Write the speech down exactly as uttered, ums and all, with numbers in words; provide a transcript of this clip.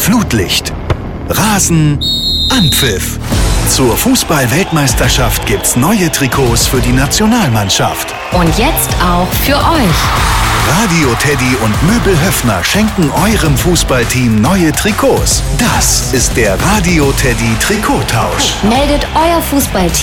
Flutlicht, Rasen, Anpfiff. Zur Fußball-Weltmeisterschaft gibt's neue Trikots für die Nationalmannschaft. Und jetzt auch für euch. Radio Teddy und Möbel Höffner schenken eurem Fußballteam neue Trikots. Das ist der Radio Teddy Trikottausch. Meldet euer Fußballteam